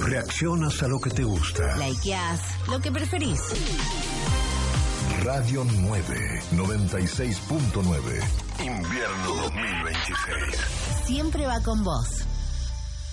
Reaccionas a lo que te gusta. Likeás lo que preferís. Radio 9, 96.9. Invierno 2026. Siempre va con vos.